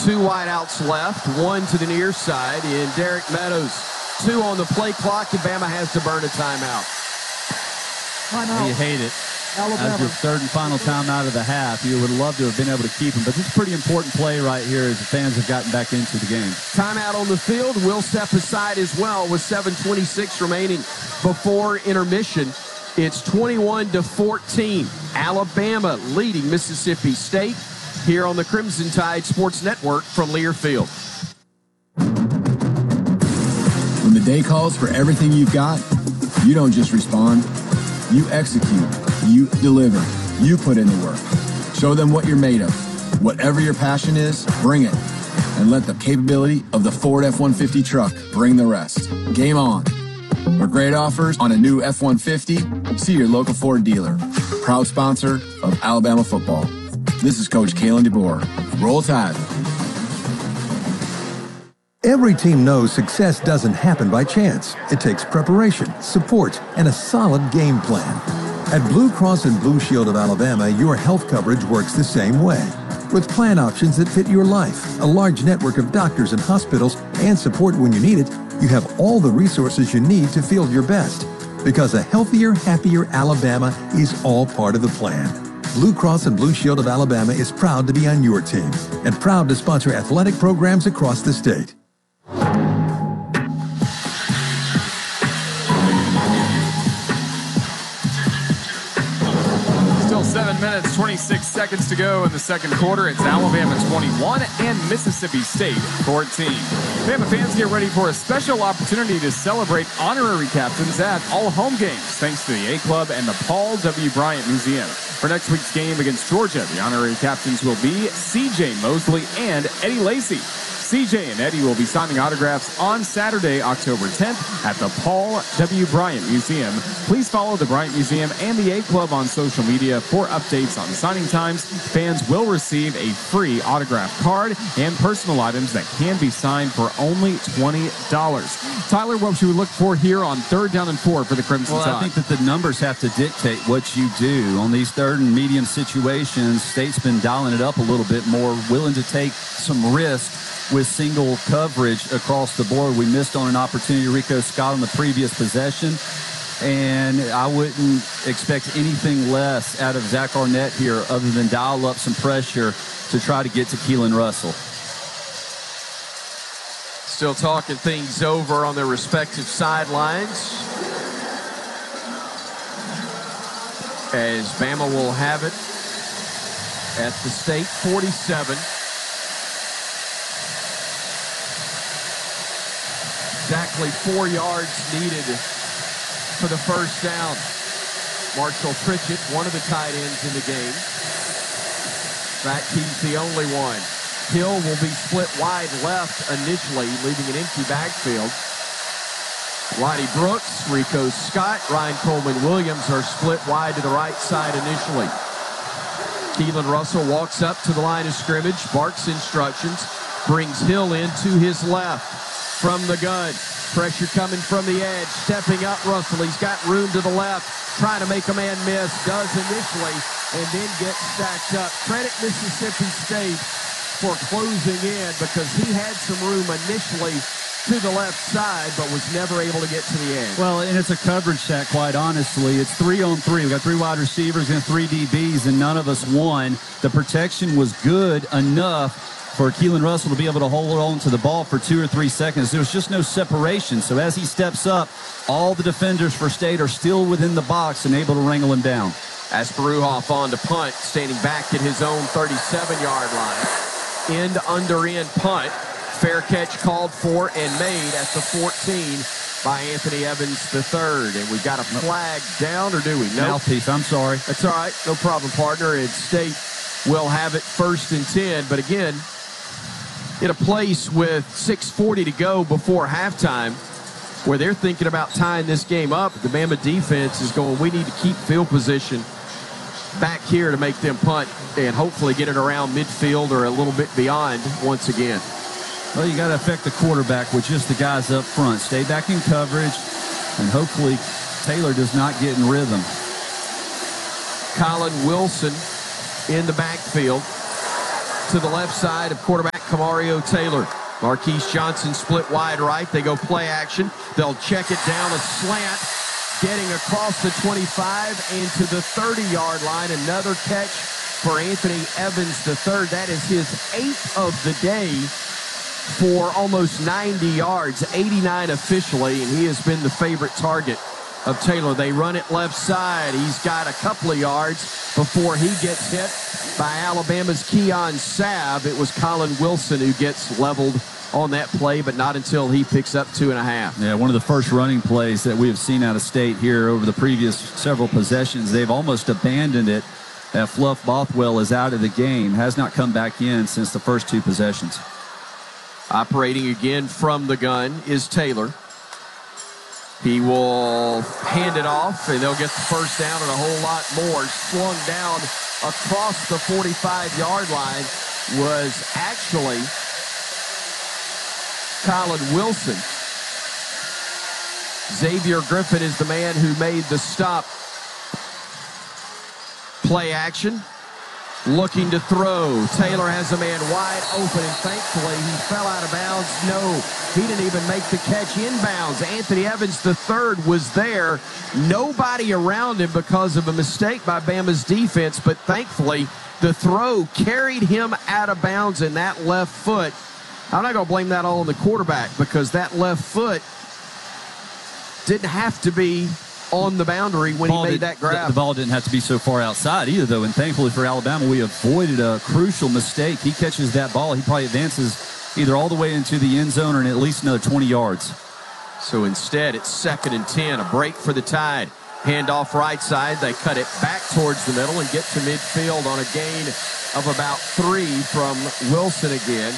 Two wideouts left, one to the near side in Derek Meadows. 2 on the play clock, and Bama has to burn a timeout. You hate it. Alabama. As your third and final timeout of the half, you would love to have been able to keep him. But this is a pretty important play right here as the fans have gotten back into the game. Timeout on the field will step aside as well with 7:26 remaining before intermission. It's 21-14. Alabama leading Mississippi State here on the Crimson Tide Sports Network from Learfield. When the day calls for everything you've got, you don't just respond. You execute. You deliver. You put in the work. Show them what you're made of. Whatever your passion is, bring it. And let the capability of the Ford F-150 truck bring the rest. Game on. For great offers on a new F-150, see your local Ford dealer. Proud sponsor of Alabama football. This is Coach Kalen DeBoer. Roll Tide. Every team knows success doesn't happen by chance. It takes preparation, support, and a solid game plan. At Blue Cross and Blue Shield of Alabama, your health coverage works the same way. With plan options that fit your life, a large network of doctors and hospitals, and support when you need it, you have all the resources you need to feel your best. Because a healthier, happier Alabama is all part of the plan. Blue Cross and Blue Shield of Alabama is proud to be on your team and proud to sponsor athletic programs across the state. Still 7 minutes, 26 seconds to go in the second quarter. It's Alabama 21 and Mississippi State 14. Bama fans, get ready for a special opportunity to celebrate honorary captains at all home games, thanks to the A Club and the Paul W. Bryant Museum. For next week's game against Georgia, the honorary captains will be C.J. Mosley and Eddie Lacy. CJ and Eddie will be signing autographs on Saturday, October 10th at the Paul W. Bryant Museum. Please follow the Bryant Museum and the A Club on social media for updates on signing times. Fans will receive a free autograph card and personal items that can be signed for only $20. Tyler, what should we look for here on 3rd down and 4 for the Crimson Tide? Well, I think that the numbers have to dictate what you do. On these 3rd and medium situations, State's been dialing it up a little bit more, willing to take some risk with single coverage across the board. We missed on an opportunity, Rico Scott, on the previous possession, and I wouldn't expect anything less out of Zach Arnett here other than dial up some pressure to try to get to Keelan Russell. Still talking things over on their respective sidelines, as Bama will have it at the State 47. Exactly 4 yards needed for the first down. Marshall Pritchett, one of the tight ends in the game. In fact, he's the only one. Hill will be split wide left initially, leaving an empty backfield. Lonnie Brooks, Rico Scott, Ryan Coleman-Williams are split wide to the right side initially. Keelan Russell walks up to the line of scrimmage, barks instructions, brings Hill in to his left. From the gun, pressure coming from the edge, stepping up Russell. He's got room to the left, trying to make a man miss, does initially, and then gets stacked up. Credit Mississippi State for closing in because he had some room initially to the left side, but was never able to get to the edge. Well, and it's a coverage sack, quite honestly. It's 3-on-3. We've got 3 wide receivers and 3 DBs, and none of us won. The protection was good enough for Keelan Russell to be able to hold on to the ball for 2 or 3 seconds. There was just no separation. So as he steps up, all the defenders for State are still within the box and able to wrangle him down. Asparuhoff on to punt, standing back at his own 37-yard line. End under end punt. Fair catch called for and made at the 14 by Anthony Evans III. And we've got a flag down, or do we? No. Mouthpiece, I'm sorry. That's all right. No problem, partner. And State will have it 1st and 10. But again, in a place with 6:40 to go before halftime, where they're thinking about tying this game up, the Bama defense is going, we need to keep field position back here to make them punt and hopefully get it around midfield or a little bit beyond once again. Well, you got to affect the quarterback with just the guys up front. Stay back in coverage, and hopefully Taylor does not get in Colin Wilson in the backfield. to the left side of quarterback Kamario Taylor. Marquise Johnson split wide right. They go play action. They'll check it down a slant, getting across the 25 and to the 30-yard line. Another catch for Anthony Evans III. That is his 8th of the day for almost 90 yards, 89 officially, and he has been the favorite target of Taylor. They run it left side. He's got a couple of yards before he gets hit by Alabama's Keon Sabb. It was Colin Wilson who gets leveled on that play, but not until he picks up 2.5. Yeah, one of the first running plays that we have seen out of State here over the previous several possessions. They've almost abandoned it. Fluff Bothwell is out of the game, has not come back in since the first 2 possessions. Operating again from the gun is Taylor. He will hand it off, and they'll get the first down and a whole lot more. Slung down across the 45-yard line was actually Colin Wilson. Xavier Griffin is the man who made the stop. Play action. Looking to throw. Taylor has a man wide open, and thankfully he fell out of bounds. No, he didn't even make the catch inbounds. Anthony Evans III was there. Nobody around him because of a mistake by Bama's defense, but thankfully the throw carried him out of bounds in that left foot. I'm not going to blame that all on the quarterback because that left foot didn't have to be on the boundary when he made that grab. The ball didn't have to be so far outside either, though, and thankfully for Alabama, we avoided a crucial mistake. He catches that ball. He probably advances either all the way into the end zone or in at least another 20 yards. So instead, it's 2nd and 10, a break for the Tide. Handoff right side. They cut it back towards the middle and get to midfield on a gain of about 3 from Wilson again.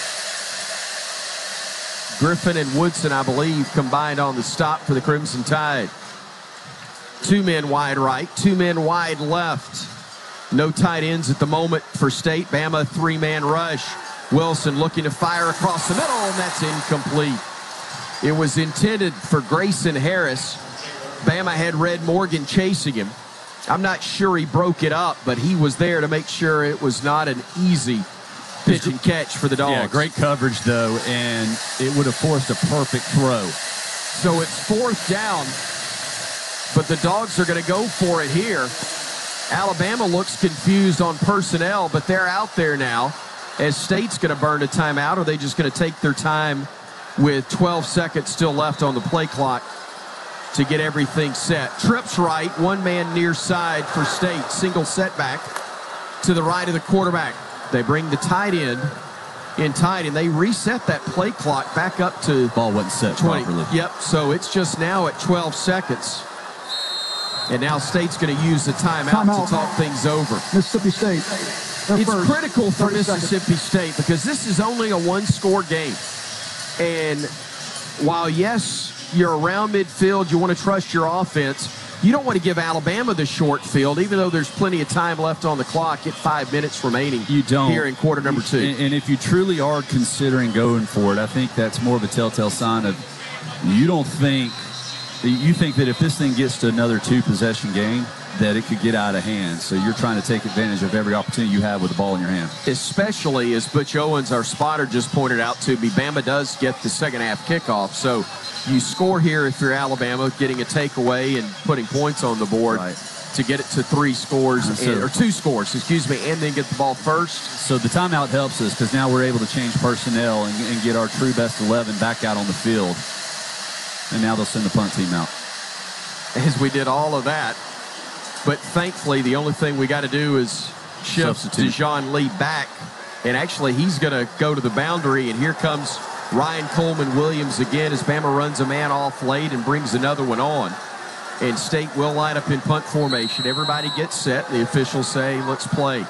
Griffin and Woodson, I believe, combined on the stop for the Crimson Tide. 2 men wide right, 2 men wide left. No tight ends at the moment for State. Bama 3-man rush. Wilson looking to fire across the middle, and that's incomplete. It was intended for Grayson Harris. Bama had Red Morgan chasing him. I'm not sure he broke it up, but he was there to make sure it was not an easy pitch and catch for the Dogs. Yeah, great coverage, though, and it would have forced a perfect throw. So it's 4th down. But the Dogs are going to go for it here. Alabama looks confused on personnel, but they're out there now. As State's going to burn a timeout, or are they just going to take their time with 12 seconds still left on the play clock to get everything set? Trips right, 1 man near side for State. Single setback to the right of the quarterback. They bring the tight end in tight, and they reset that play clock back up to ball wasn't set 20. Properly. Yep, so it's just now at 12 seconds. And now State's going to use the timeout to talk things over. Mississippi State. It's critical for Mississippi State because this is only a 1-score game. And while, yes, you're around midfield, you want to trust your offense, you don't want to give Alabama the short field, even though there's plenty of time left on the clock at 5 minutes remaining. You don't. Here in quarter number 2. And if you truly are considering going for it, I think that's more of a telltale sign of you think that if this thing gets to another 2-possession game, that it could get out of hand. So you're trying to take advantage of every opportunity you have with the ball in your hand. Especially, as Butch Owens, our spotter, just pointed out to me, Bama does get the second-half kickoff. So you score here if you're Alabama, getting a takeaway and putting points on the board to get it to 3 scores, or 2 scores, and then get the ball first. So the timeout helps us because now we're able to change personnel and get our true best 11 back out on the field. And now they'll send the punt team out. As we did all of that. But thankfully, the only thing we got to do is shift Dejon Lee back. And actually, he's going to go to the boundary. And here comes Ryan Coleman Williams again as Bama runs a man off late and brings another one on. And State will line up in punt formation. Everybody gets set. The officials say, let's play.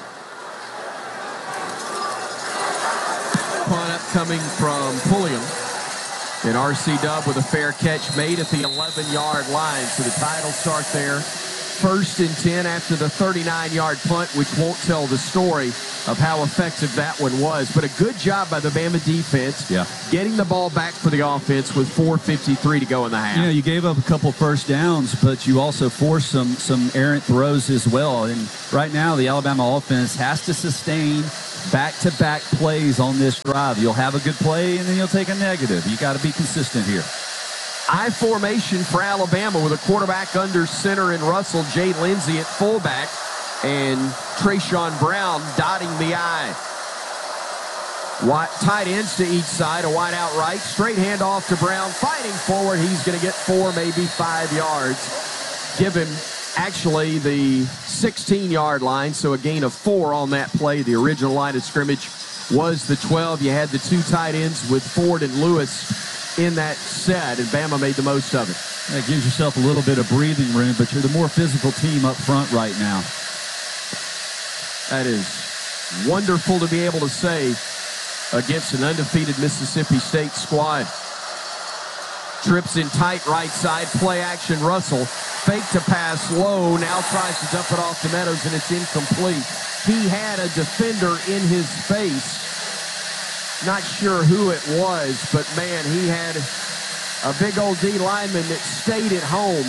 Punt up coming from Pulliam. And R.C. Dub with a fair catch made at the 11-yard line. So the Tide will start there. 1st and 10 after the 39-yard punt, which won't tell the story of how effective that one was. But a good job by the Bama defense getting the ball back for the offense with 4:53 to go in the half. You gave up a couple first downs, but you also forced some errant throws as well. And right now, the Alabama offense has to sustain back-to-back plays on this drive. You'll have a good play, and then you'll take a negative. You got to be consistent here. I formation for Alabama with a quarterback under center in Russell, Jay Lindsey at fullback, and Trayshawn Brown dotting the I. Tight ends to each side, a wide out right, straight handoff to Brown, fighting forward. He's going to get 4, maybe 5 yards. Give him actually the 16-yard line, so a gain of 4 on that play. The original line of scrimmage was the 12. You had the 2 tight ends with Ford and Lewis in that set, and Bama made the most of it. That gives yourself a little bit of breathing room, but you're the more physical team up front right now. That is wonderful to be able to say against an undefeated Mississippi State squad. Trips in tight right side, play action Russell. Fake to pass low, now tries to dump it off to Meadows, and it's incomplete. He had a defender in his face. Not sure who it was, but man, he had a big old D lineman that stayed at home.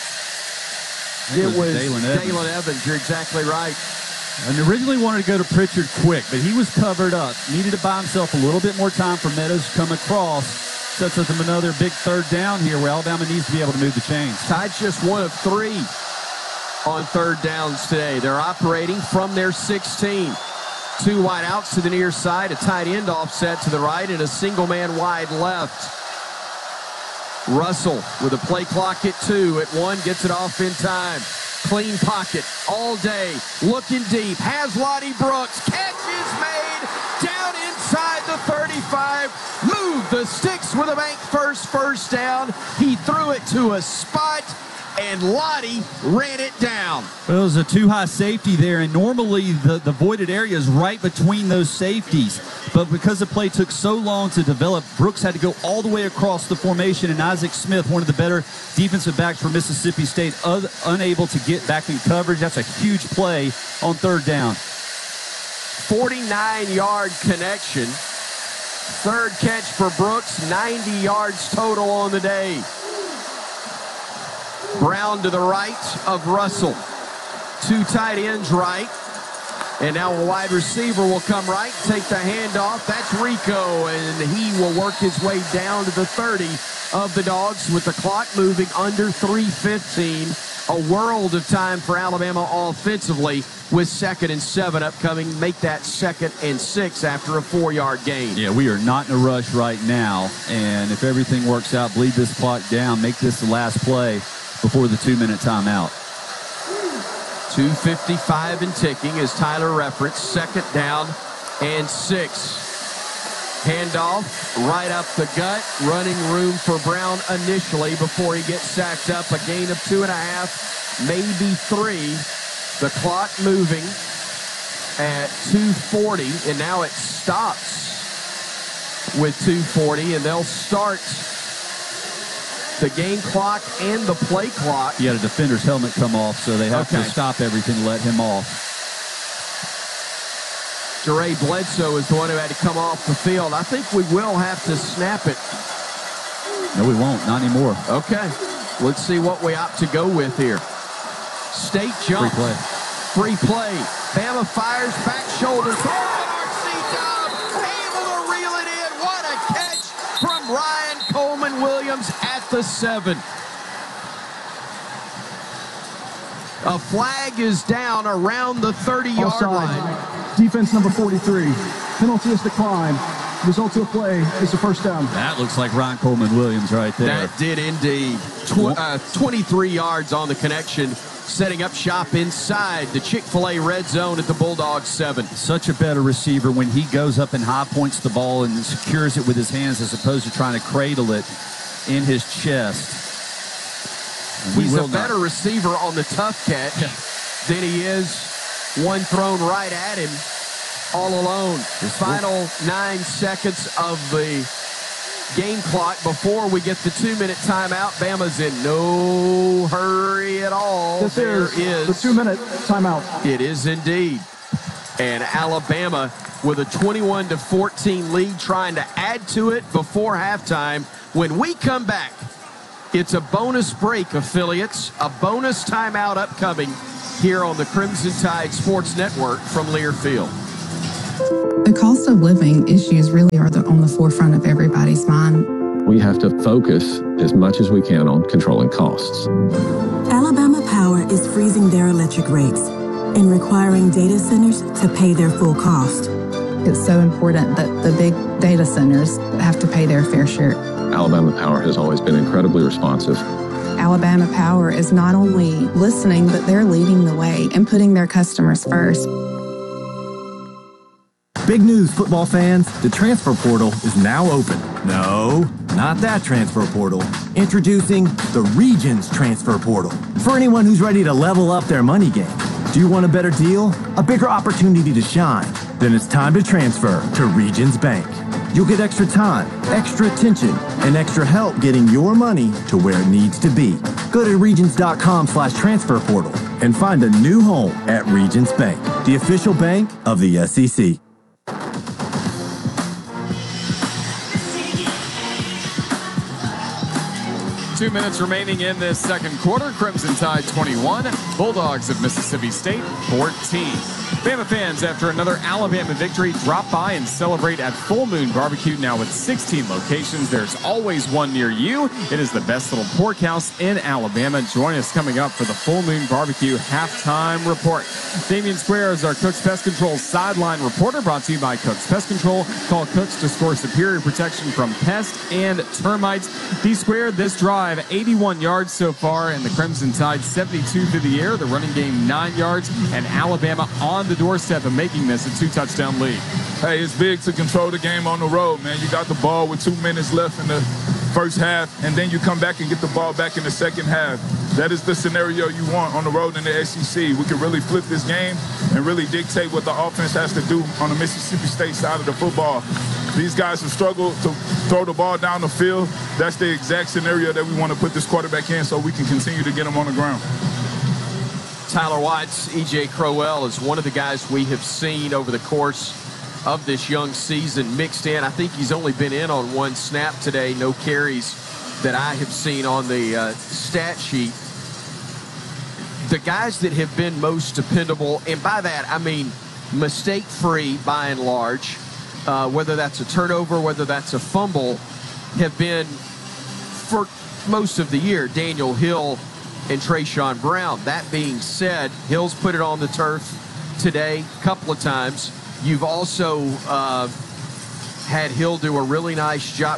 It was Dalen Evans. You're exactly right. And originally wanted to go to Pritchard quick, but he was covered up. Needed to buy himself a little bit more time for Meadows to come across. Sets up another big third down here where Alabama needs to be able to move the chains. Tide's just 1 of 3 on third downs today. They're operating from their 16. 2 wide outs to the near side, a tight end offset to the right, and a single man wide left. Russell with a play clock at 2. At 1, gets it off in time. Clean pocket all day. Looking deep. Has Lottie Brooks. Catch is made. Down inside the 35. Move the sticks with a bank first down. He threw it to a spot, and Lottie ran it down. Well, it was a too-high safety there, and normally the voided area is right between those safeties. But because the play took so long to develop, Brooks had to go all the way across the formation, and Isaac Smith, one of the better defensive backs for Mississippi State, unable to get back in coverage. That's a huge play on third down. 49-yard connection. Third catch for Brooks, 90 yards total on the day. Brown to the right of Russell. 2 tight ends right. And now a wide receiver will come right, take the handoff. That's Rico, and he will work his way down to the 30 of the Dogs with the clock moving under 3:15. A world of time for Alabama offensively with 2nd and 7 upcoming. Make that 2nd and 6 after a 4-yard gain. Yeah, we are not in a rush right now. And if everything works out, bleed this clock down, make this the last play before the 2-minute timeout. 2:55 and ticking, as Tyler referenced. 2nd down and 6. Handoff right up the gut. Running room for Brown initially before he gets sacked up. A gain of 2.5, maybe 3. The clock moving at 2:40, and now it stops with 2:40, and they'll start the game clock and the play clock. He had a defender's helmet come off, so they have to stop everything to let him off. Jeray Bledsoe is the one who had to come off the field. I think we will have to snap it. No, we won't. Not anymore. Okay. Let's see what we opt to go with here. State jump. Free play. Free play. Bama fires, back shoulder. RC Dub able to reel it in. What a catch from Ryan Coleman Williams at the 7. A flag is down around the 30-yard line. Defense number 43. Penalty is declined. Result of the play is a first down. That looks like Ryan Coleman Williams right there. That did indeed. 23 yards on the connection, setting up shop inside the Chick-fil-A red zone at the Bulldogs 7. Such a better receiver when he goes up and high points the ball and secures it with his hands as opposed to trying to cradle it in his chest. He's a better receiver on the tough catch than he is one thrown right at him all alone. Final 9 seconds of the game clock before we get the 2-minute timeout. Bama's in no hurry at all. This is the 2-minute timeout. It is indeed. And Alabama with a 21-14 lead, trying to add to it before halftime. When we come back, it's a bonus break, affiliates. A bonus timeout upcoming here on the Crimson Tide Sports Network from Learfield. The cost of living issues really are on the forefront of everybody's mind. We have to focus as much as we can on controlling costs. Alabama Power is freezing their electric rates and requiring data centers to pay their full cost. It's so important that the big data centers have to pay their fair share. Alabama Power has always been incredibly responsive. Alabama Power is not only listening, but they're leading the way and putting their customers first. Big news, football fans. The transfer portal is now open. No, not that transfer portal. Introducing the Regions Transfer Portal. For anyone who's ready to level up their money game. Do you want a better deal? A bigger opportunity to shine? Then it's time to transfer to Regions Bank. You'll get extra time, extra attention, and extra help getting your money to where it needs to be. Go to regions.com/transfer portal and find a new home at Regions Bank, the official bank of the SEC. 2 minutes remaining in this second quarter. Crimson Tide 21, Bulldogs of Mississippi State 14. Bama fans, after another Alabama victory, drop by and celebrate at Full Moon Barbecue, now with 16 locations. There's always one near you. It is the best little pork house in Alabama. Join us coming up for the Full Moon Barbecue halftime report. Damian Square is our Cook's Pest Control sideline reporter, brought to you by Cook's Pest Control. Call Cook's to score superior protection from pests and termites. D-Square, this drive, 81 yards so far, and the Crimson Tide 72 through the air. The running game 9 yards, and Alabama on the doorstep of making this a 2-touchdown lead. Hey, it's big to control the game on the road, man. You got the ball with 2 minutes left in the first half, and then you come back and get the ball back in the second half. That is the scenario you want on the road in the SEC. We can really flip this game and really dictate what the offense has to do on the Mississippi State side of the football. These guys have struggled to throw the ball down the field. That's the exact scenario that we want to put this quarterback in so we can continue to get him on the ground. Tyler Watts, E.J. Crowell is one of the guys we have seen over the course of this young season mixed in. I think he's only been in on one snap today, no carries that I have seen on the stat sheet. The guys that have been most dependable, and by that I mean mistake-free by and large, whether that's a turnover, whether that's a fumble, have been, for most of the year, Daniel Hill and Trayshawn Brown. That being said, Hill's put it on the turf today a couple of times. You've also had Hill do a really nice job,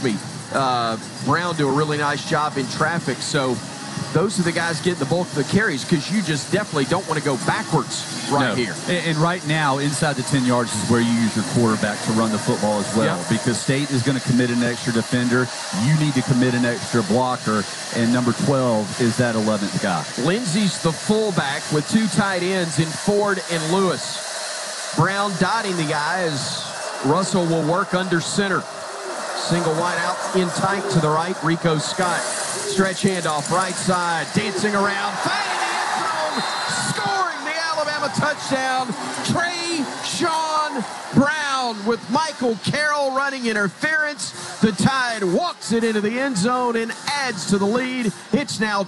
Brown do a really nice job in traffic. So those are the guys getting the bulk of the carries, because you just definitely don't want to go backwards here. And right now, inside the 10 yards is where you use your quarterback to run the football as well, because State is going to commit an extra defender. You need to commit an extra blocker, and number 12 is that 11th guy. Lindsey's the fullback with two tight ends in Ford and Lewis. Brown dotting the guy as Russell will work under center. Single wide out in tight to the right, Rico Scott. Stretch handoff right side, dancing around, finding the end zone, scoring the Alabama touchdown. Trayshawn Brown with Michael Carroll running interference. The Tide walks it into the end zone and adds to the lead. It's now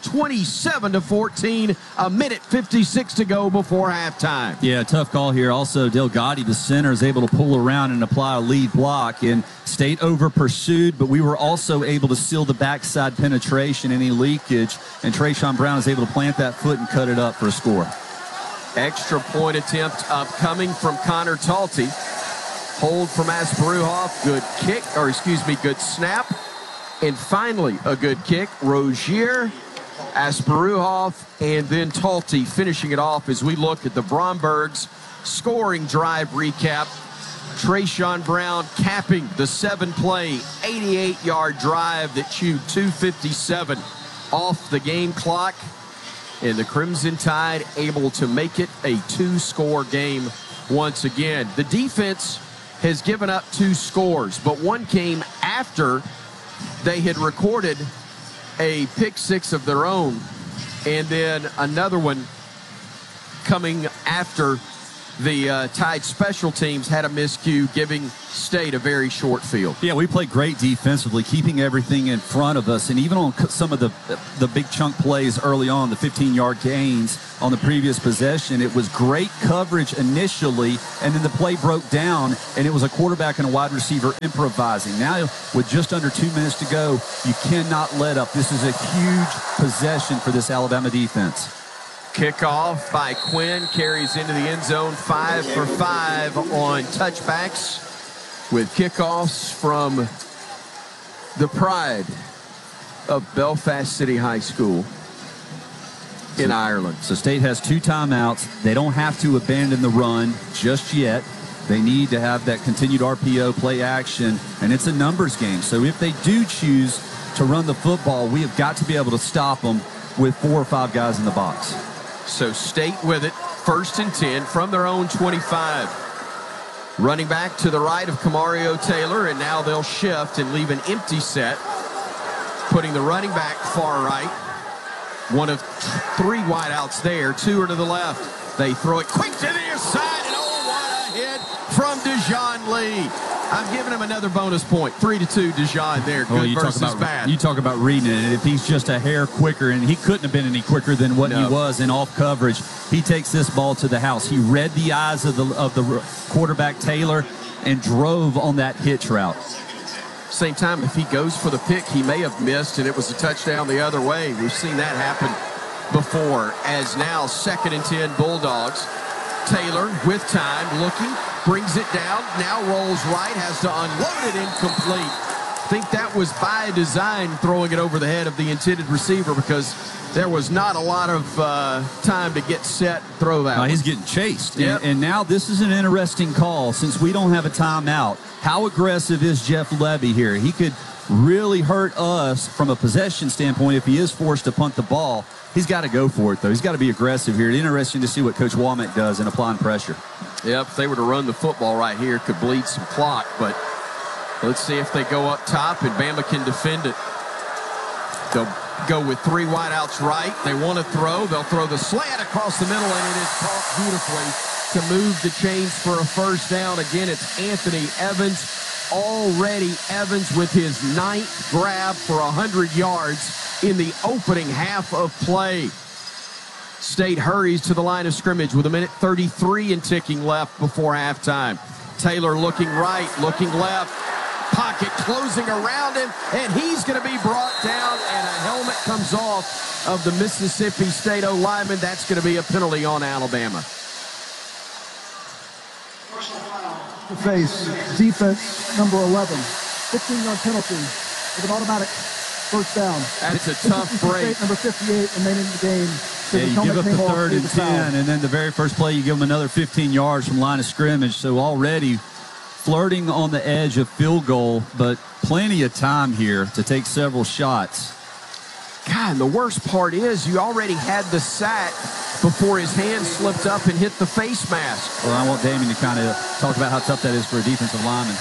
27-14, a minute 56 to go before halftime. Yeah, tough call here. Also, Delgatti, the center, is able to pull around and apply a lead block. And State over pursued, but we were also able to seal the backside penetration, any leakage, and Trayshawn Brown is able to plant that foot and cut it up for a score. Extra point attempt upcoming from Connor Talty. Hold from Asparuhoff. Good snap. And finally, a good kick. Rozier, Asparuhoff, and then Talty finishing it off as we look at the Brombergs scoring drive recap. Trayshawn Brown capping the 7-play, 88-yard drive that chewed 2:57 off the game clock. And the Crimson Tide able to make it a 2-score game once again. The defense has given up 2 scores, but one came after they had recorded a pick six of their own, and then another one coming after the Tide special teams had a miscue, giving State a very short field. Yeah, we played great defensively, keeping everything in front of us. And even on some of the big chunk plays early on, the 15-yard gains on the previous possession, it was great coverage initially, and then the play broke down, and it was a quarterback and a wide receiver improvising. Now, with just under 2 minutes to go, you cannot let up. This is a huge possession for this Alabama defense. Kickoff by Quinn carries into the end zone, 5 for 5 on touchbacks, with kickoffs from the pride of Belfast City High School in Ireland. So State has 2 timeouts. They don't have to abandon the run just yet. They need to have that continued RPO play action, and it's a numbers game. So if they do choose to run the football, we have got to be able to stop them with 4 or 5 guys in the box. So State with it, 1st and 10 from their own 25. Running back to the right of Camario Taylor, and now they'll shift and leave an empty set, putting the running back far right. One of 3 wideouts there, 2 are to the left. They throw it quick to the inside, and oh, what a hit from DeJon Lee. I'm giving him another bonus point. 3-2 DeJon there. Good versus bad. You talk about reading it. If he's just a hair quicker, and he couldn't have been any quicker than what he was in off coverage, he takes this ball to the house. He read the eyes of the quarterback Taylor and drove on that hitch route. Same time, if he goes for the pick, he may have missed, and it was a touchdown the other way. We've seen that happen before. As now 2nd and 10 Bulldogs. Taylor with time, looking, brings it down, now rolls right, has to unload it, incomplete. I think that was by design, throwing it over the head of the intended receiver, because there was not a lot of time to get set, throw that one. He's getting chased. Yep. And now this is an interesting call. Since we don't have a timeout, how aggressive is Jeff Levy here? He could really hurt us from a possession standpoint if he is forced to punt the ball. He's got to go for it, though. He's got to be aggressive here. It's interesting to see what Coach Womack does in applying pressure. Yep, if they were to run the football right here, it could bleed some clock, but let's see if they go up top and Bama can defend it. They'll go with 3 wideouts right. They want to throw. They'll throw the slant across the middle, and it is caught beautifully to move the chains for a 1st down. Again, it's Anthony Evans. Already Evans with his 9th grab for 100 yards in the opening half of play. State hurries to the line of scrimmage with 1:33 and ticking left before halftime. Taylor looking right, looking left. Pocket closing around him, and he's going to be brought down, and a helmet comes off of the Mississippi State O-lineman. That's going to be a penalty on Alabama. To face defense number 11. 15-yard penalty with an automatic 1st down. That's a tough break. State number 58 remaining in the game. Yeah, you give up the 3rd and 10, and then the very first play, you give them another 15 yards from line of scrimmage. So already flirting on the edge of field goal, but plenty of time here to take several shots. God, and the worst part is you already had the sack before his hand slipped up and hit the face mask. Well, I want Damien to kind of talk about how tough that is for a defensive lineman.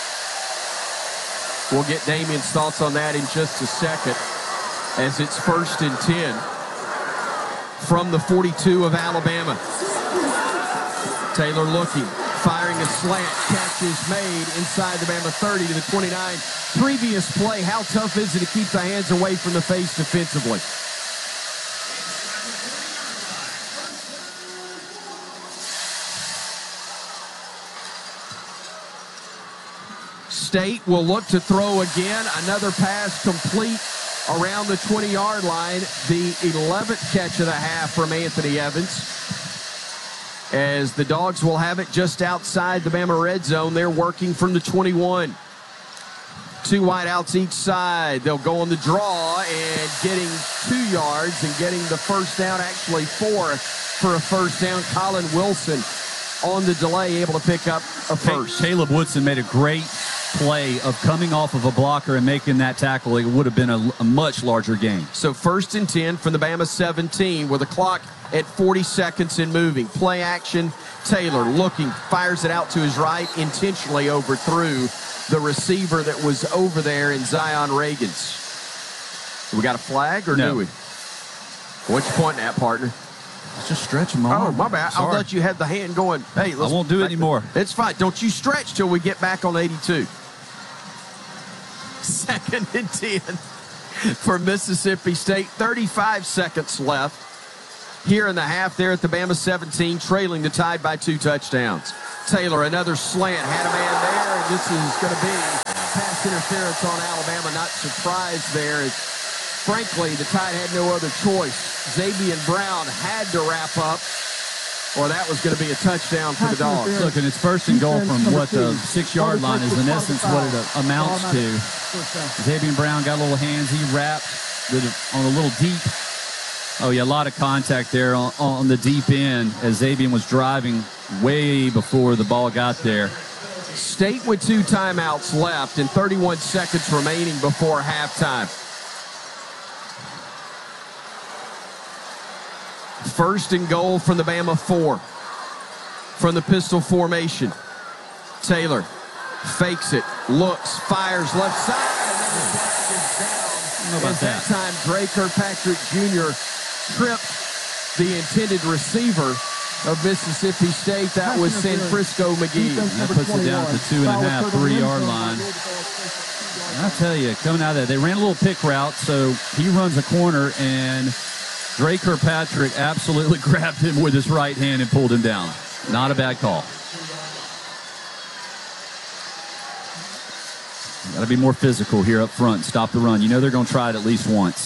We'll get Damien's thoughts on that in just a second, as it's 1st and 10 from the 42 of Alabama. Taylor looking, firing a slant, catch is made inside the Bama 30 to the 29. Previous play, how tough is it to keep the hands away from the face defensively? State will look to throw again. Another pass complete around the 20-yard line. The 11th catch of the half from Anthony Evans. As the Dogs will have it just outside the Bama red zone. They're working from the 21. 2 wideouts each side. They'll go on the draw and getting 2 yards and getting the 1st down, actually 4 for a 1st down. Colin Wilson on the delay, able to pick up a 1st. Caleb Woodson made a great play of coming off of a blocker and making that tackle. It would have been a much larger gain. So 1st and 10 from the Bama 17 with a clock at 40 seconds and moving. Play action. Taylor looking, fires it out to his right, intentionally overthrew the receiver that was over there in Zion Reagans. We got a flag, or no. do we? What you pointing at, partner? Just stretch them on. Oh, my bad. Sorry. I thought you had the hand going, hey, let's. I won't do it anymore. It's fine. Don't you stretch till we get back on 82. 2nd and 10 for Mississippi State. 35 seconds left here in the half there at the Bama 17, trailing the Tide by 2 touchdowns. Taylor, another slant, had a man there, and this is going to be pass interference on Alabama. Not surprised there. Frankly, the Tide had no other choice. Xavier Brown had to wrap up, or that was going to be a touchdown for the Dogs. Look, and it's 1st and goal from what the 6-yard line is, in essence, what it amounts to. Xavier Brown got a little hands. He wrapped on a little deep. Oh, yeah, a lot of contact there on the deep end as Xavier was driving way before the ball got there. State with 2 timeouts left and 31 seconds remaining before halftime. 1st and goal from the Bama 4. From the pistol formation. Taylor fakes it, looks, fires left side. How about that? Time, Dre Kirkpatrick Jr. tripped the intended receiver of Mississippi State. That was San Frisco McGee. That puts it down to 2.5, 3-yard line. And I tell you, coming out of that, they ran a little pick route, so he runs a corner, and Dre Kirkpatrick absolutely grabbed him with his right hand and pulled him down. Not a bad call. Got to be more physical here up front. Stop the run. You know they're going to try it at least once.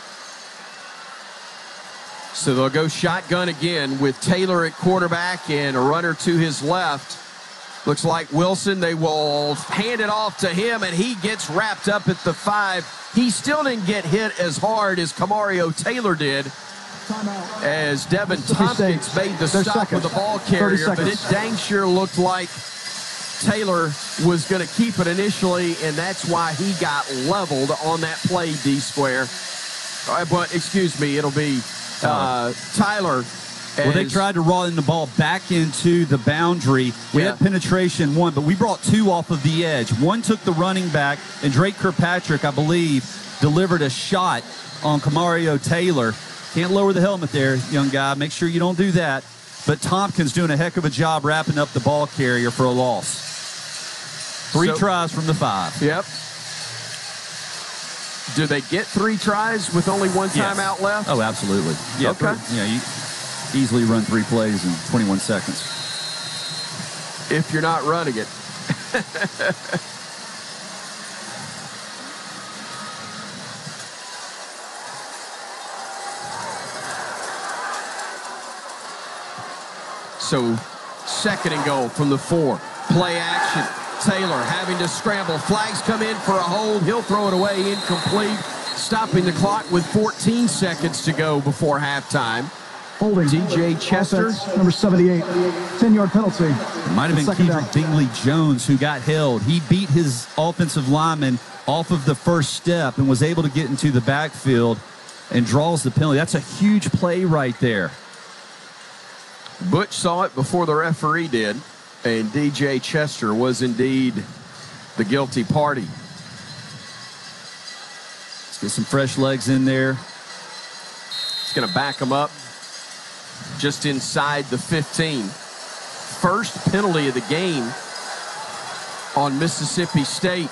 So they'll go shotgun again with Taylor at quarterback and a runner to his left. Looks like Wilson. They will hand it off to him, and he gets wrapped up at the 5. He still didn't get hit as hard as Camario Taylor did, as Devin Tompkins made the stop with the ball carrier, but it dang sure looked like Taylor was going to keep it initially, and that's why he got leveled on that play, D-Square. But, excuse me, it'll be Tyler. Well, they tried to run the ball back into the boundary. We had penetration 1, but we brought 2 off of the edge. 1 took the running back, and Drake Kirkpatrick, I believe, delivered a shot on Camario Taylor. Can't lower the helmet there, young guy. Make sure you don't do that. But Tompkins doing a heck of a job wrapping up the ball carrier for a loss. 3 tries from the 5. Yep. Do they get 3 tries with only 1 timeout left? Oh, absolutely. Yeah, okay. You easily run 3 plays in 21 seconds. If you're not running it. So 2nd and goal from the 4. Play action. Taylor having to scramble. Flags come in for a hold. He'll throw it away, incomplete. Stopping the clock with 14 seconds to go before halftime. Holding. DJ Chester. Number 78. 10-yard penalty. It might have been Kedrick Dingley-Jones who got held. He beat his offensive lineman off of the first step and was able to get into the backfield and draws the penalty. That's a huge play right there. Butch saw it before the referee did, and DJ Chester was indeed the guilty party. Let's get some fresh legs in there. It's going to back him up just inside the 15. First penalty of the game on Mississippi State.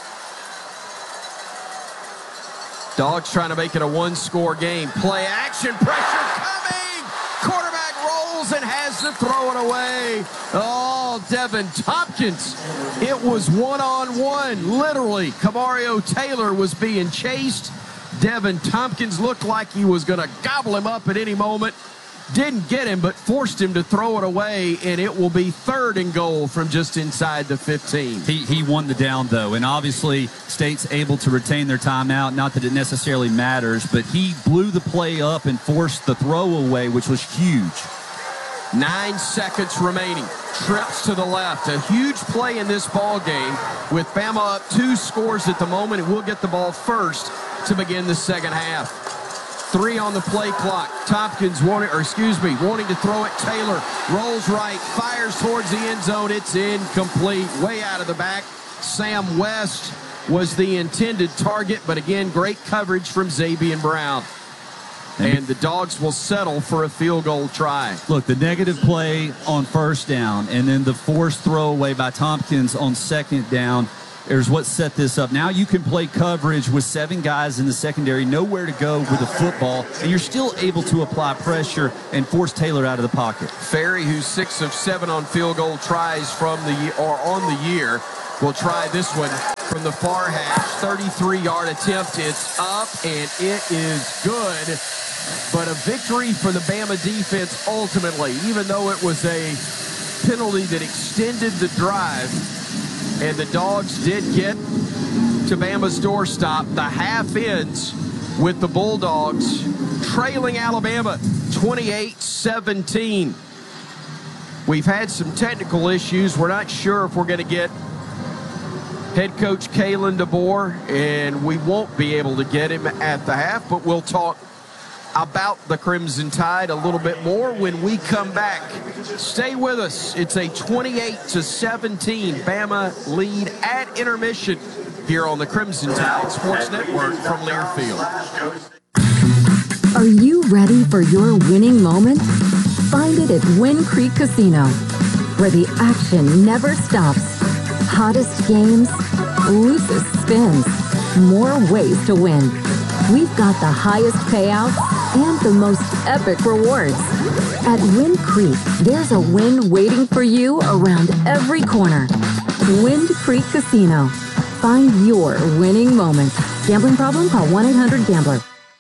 Dogs trying to make it a 1-score game. Play action, pressure coming. Quarterback rolls and has to throw it away. Oh, Devin Tompkins. It was 1-on-1, literally. Camario Taylor was being chased. Devin Tompkins looked like he was going to gobble him up at any moment. Didn't get him, but forced him to throw it away, and it will be 3rd and goal from just inside the 15. He won the down, though, and obviously State's able to retain their timeout. Not that it necessarily matters, but he blew the play up and forced the throw away, which was huge. 9 seconds remaining. Trips to the left. A huge play in this ball game with Bama up 2 scores at the moment, and we'll get the ball first to begin the second half. 3 on the play clock. Tompkins wanting to throw it. Taylor rolls right, fires towards the end zone. It's incomplete. Way out of the back. Sam West was the intended target, but again, great coverage from Xavier Brown. And the Dogs will settle for a field goal try. Look, the negative play on first down and then the forced throwaway by Tompkins on second down is what set this up. Now you can play coverage with 7 guys in the secondary, nowhere to go with the football, and you're still able to apply pressure and force Taylor out of the pocket. Ferry, who's 6 of 7 on field goal tries on the year, will try this one from the far hash. 33-yard attempt. It's up, and it is good. But a victory for the Bama defense ultimately, even though it was a penalty that extended the drive. And the Dogs did get to Bama's doorstop. The half ends with the Bulldogs trailing Alabama 28-17. We've had some technical issues. We're not sure if we're going to get head coach Kalen DeBoer, and we won't be able to get him at the half, but we'll talk about the Crimson Tide a little bit more when we come back. Stay with us. It's a 28-17 Bama lead at intermission here on the Crimson Tide Sports Network from Learfield. Are you ready for your winning moment? Find it at Wind Creek Casino, where the action never stops. Hottest games, loosest spins, more ways to win. We've got the highest payouts and the most epic rewards. At Wind Creek, there's a win waiting for you around every corner. Wind Creek Casino. Find your winning moment. Gambling problem? Call 1-800-GAMBLER.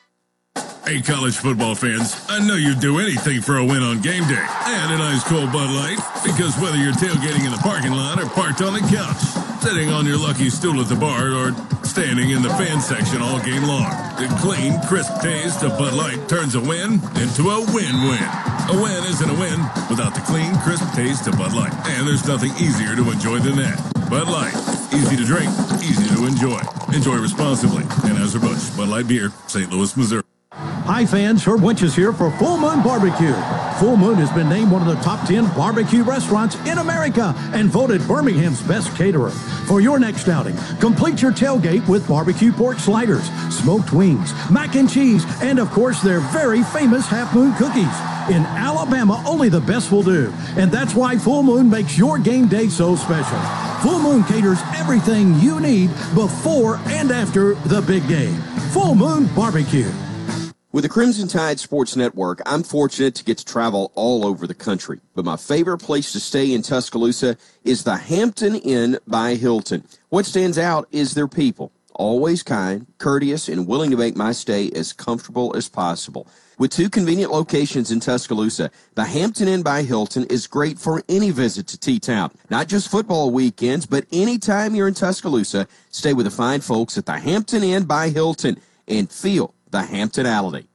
Hey, college football fans, I know you'd do anything for a win on game day and an ice cold Bud Light, because whether you're tailgating in the parking lot or parked on the couch, sitting on your lucky stool at the bar, or standing in the fan section all game long, the clean, crisp taste of Bud Light turns a win into a win-win. A win isn't a win without the clean, crisp taste of Bud Light, and there's nothing easier to enjoy than that. Bud Light, easy to drink, easy to enjoy. Enjoy responsibly. Anheuser-Busch, Bud Light Beer, St. Louis, Missouri. Hi fans, Herb Winch is here for Full Moon Barbecue. Full Moon has been named one of the top 10 barbecue restaurants in America and voted Birmingham's best caterer. For your next outing, complete your tailgate with barbecue pork sliders, smoked wings, mac and cheese, and of course their very famous Half Moon cookies. In Alabama, only the best will do. And that's why Full Moon makes your game day so special. Full Moon caters everything you need before and after the big game. Full Moon Barbecue. With the Crimson Tide Sports Network, I'm fortunate to get to travel all over the country. But my favorite place to stay in Tuscaloosa is the Hampton Inn by Hilton. What stands out is their people. Always kind, courteous, and willing to make my stay as comfortable as possible. With 2 convenient locations in Tuscaloosa, the Hampton Inn by Hilton is great for any visit to T-Town. Not just football weekends, but anytime you're in Tuscaloosa, stay with the fine folks at the Hampton Inn by Hilton and feel the Hamptonality.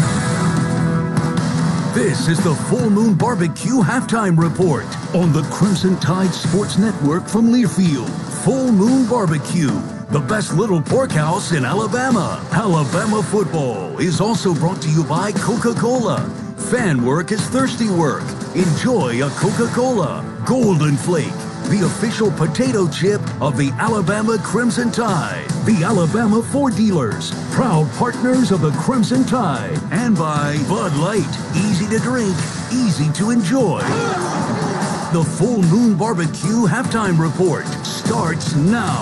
This is the Full Moon Barbecue Halftime Report on the Crimson Tide Sports Network from Learfield. Full Moon Barbecue, the best little pork house in Alabama. Alabama football is also brought to you by Coca-Cola. Fan work is thirsty work. Enjoy a Coca-Cola. Golden Flake, the official potato chip of the Alabama Crimson Tide. The Alabama Ford dealers, proud partners of the Crimson Tide. And by Bud Light, easy to drink, easy to enjoy. The Full Moon Barbecue Halftime Report starts now.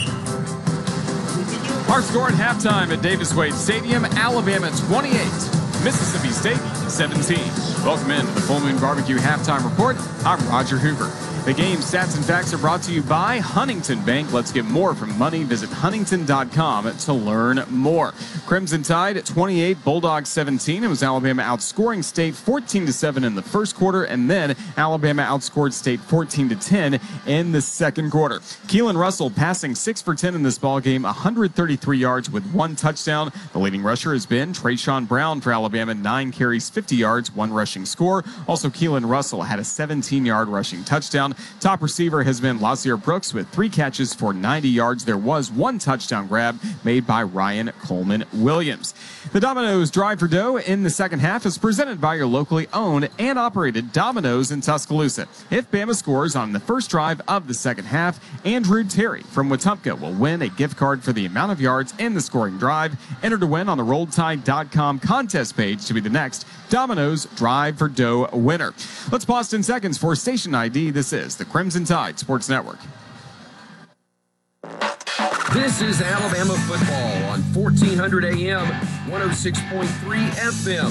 Our score at halftime at Davis Wade Stadium, Alabama 28, Mississippi State 17. Welcome in to the Full Moon Barbecue Halftime Report. I'm Roger Hoover. The game stats and facts are brought to you by Huntington Bank. Let's get more from money. Visit huntington.com to learn more. Crimson Tide at 28, Bulldogs 17. It was Alabama outscoring State 14-7 in the first quarter, and then Alabama outscored State 14-10 in the second quarter. Keelan Russell passing 6 for 10 in this ballgame, 133 yards with 1 touchdown. The leading rusher has been Trayshawn Brown for Alabama, 9 carries, 50 yards, 1 rushing score. Also, Keelan Russell had a 17-yard rushing touchdown. Top receiver has been Lazier Brooks with 3 catches for 90 yards. There was 1 touchdown grab made by Ryan Coleman Williams. The Domino's Drive for Dough in the second half is presented by your locally owned and operated Domino's in Tuscaloosa. If Bama scores on the first drive of the second half, Andrew Terry from Wetumpka will win a gift card for the amount of yards in the scoring drive. Enter to win on the RolledTide.com contest page to be the next Domino's Drive for Dough winner. Let's pause 10 seconds for station ID. This is the Crimson Tide Sports Network. This is Alabama football on 1400 AM, 106.3 FM,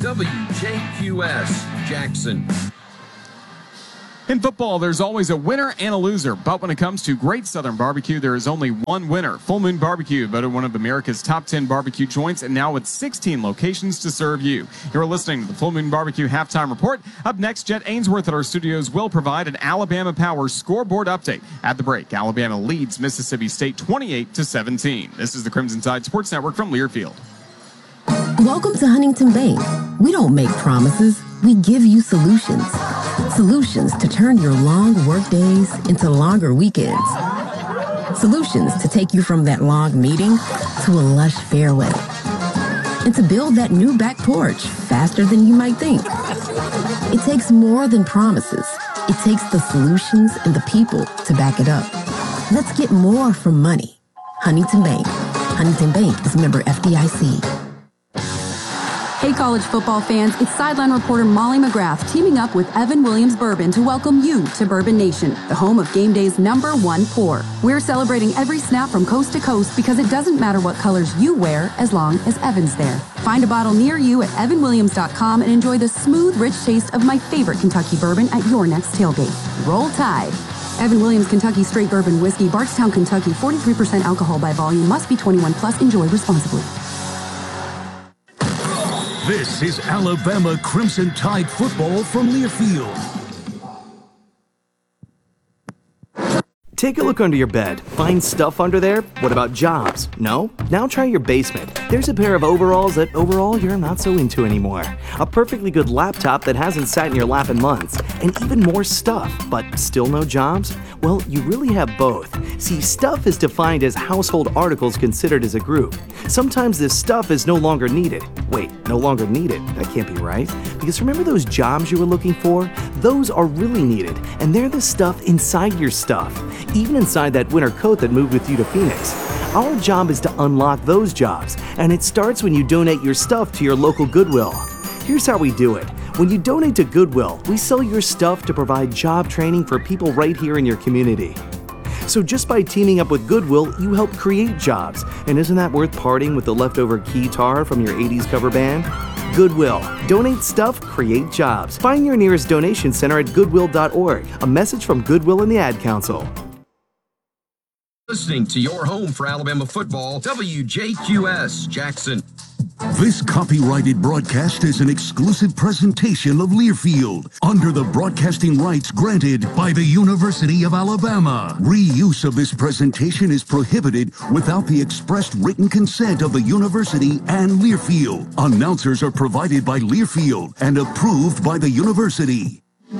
WJQS, Jackson. In football, there's always a winner and a loser, but when it comes to Great Southern Barbecue, there is only one winner. Full Moon Barbecue, voted one of America's top 10 barbecue joints, and now with 16 locations to serve you. You're listening to the Full Moon Barbecue Halftime Report. Up next, Jet Ainsworth at our studios will provide an Alabama Power scoreboard update. At the break, Alabama leads Mississippi State 28-17. This is the Crimson Tide Sports Network from Learfield. Welcome to Huntington Bank. We don't make promises, we give you solutions. Solutions to turn your long work days into longer weekends. Solutions to take you from that long meeting to a lush fairway. And to build that new back porch faster than you might think. It takes more than promises. It takes the solutions and the people to back it up. Let's get more from money. Huntington Bank. Huntington Bank is a member FDIC. Hey college football fans, it's sideline reporter Molly McGrath teaming up with Evan Williams Bourbon to welcome you to Bourbon Nation, the home of game day's #1 pour. We're celebrating every snap from coast to coast because it doesn't matter what colors you wear as long as Evan's there. Find a bottle near you at evanwilliams.com and enjoy the smooth, rich taste of my favorite Kentucky bourbon at your next tailgate. Roll Tide. Evan Williams Kentucky Straight Bourbon Whiskey, Bardstown, Kentucky, 43% alcohol by volume, must be 21 plus, enjoy responsibly. This is Alabama Crimson Tide football from Learfield. Take a look under your bed. Find stuff under there? What about jobs? No? Now try your basement. There's a pair of overalls that overall you're not so into anymore. A perfectly good laptop that hasn't sat in your lap in months. And even more stuff, but still no jobs? Well, you really have both. See, stuff is defined as household articles considered as a group. Sometimes this stuff is no longer needed. Wait, no longer needed? That can't be right. Because remember those jobs you were looking for? Those are really needed, and they're the stuff inside your stuff. Even inside that winter coat that moved with you to Phoenix. Our job is to unlock those jobs, and it starts when you donate your stuff to your local Goodwill. Here's how we do it. When you donate to Goodwill, we sell your stuff to provide job training for people right here in your community. So just by teaming up with Goodwill, you help create jobs. And isn't that worth parting with the leftover keytar from your 80s cover band? Goodwill. Donate stuff, create jobs. Find your nearest donation center at goodwill.org. A message from Goodwill and the Ad Council. Listening to your home for Alabama football, WJQS, Jackson. This copyrighted broadcast is an exclusive presentation of Learfield under the broadcasting rights granted by the University of Alabama. Reuse of this presentation is prohibited without the expressed written consent of the university and Learfield. Announcers are provided by Learfield and approved by the university.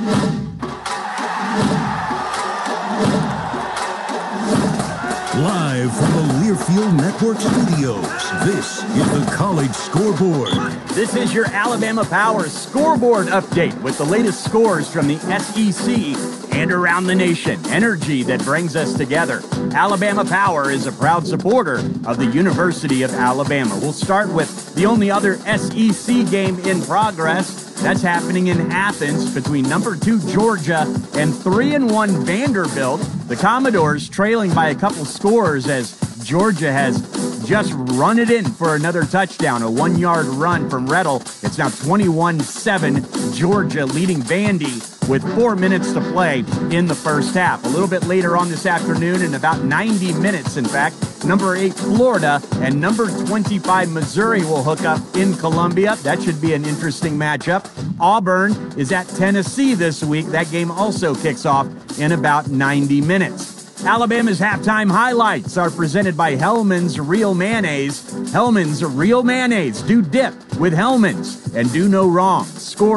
Live from the Learfield Network Studios, this is the College Scoreboard. This is your Alabama Power Scoreboard update with the latest scores from the SEC and around the nation. Energy that brings us together. Alabama Power is a proud supporter of the University of Alabama. We'll start with the only other SEC game in progress. That's happening in Athens between number 2 Georgia and 3-1 Vanderbilt. The Commodores trailing by a couple scores as Georgia has just run it in for another touchdown, a 1-yard run from Rettel. It's now 21-7, Georgia leading Vandy with 4 minutes to play in the first half. A little bit later on this afternoon, in about 90 minutes, in fact, number 8 Florida and number 25 Missouri will hook up in Columbia. That should be an interesting matchup. Auburn is at Tennessee this week. That game also kicks off in about 90 minutes. Alabama's halftime highlights are presented by Hellman's Real Mayonnaise. Hellman's Real Mayonnaise. Do dip with Hellman's and do no wrong. Scores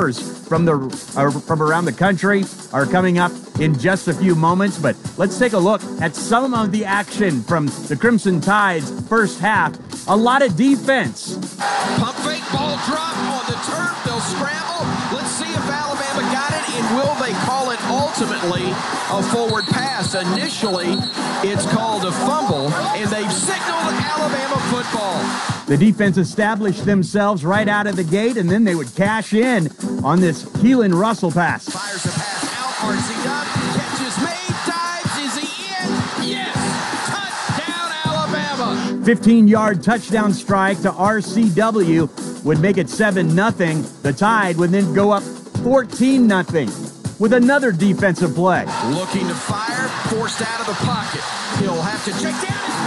from around the country are coming up in just a few moments, but let's take a look at some of the action from the Crimson Tide's first half. A lot of defense. Pump fake, ball drop on the turf. They'll scramble. Let's see if Alabama got it, and will they call it ultimately a forward pass? Initially, it's called a fumble, and they've signaled Alabama football. The defense established themselves right out of the gate, and then they would cash in on this Keelan Russell pass. Fires the pass out. RC Dunn. Catch is made. Dives. Is he in? Yes. Touchdown, Alabama. 15-yard touchdown strike to RCW would make it 7-0. The Tide would then go up 14-0 with another defensive play. Looking to fire. Forced out of the pocket. He'll have to check down.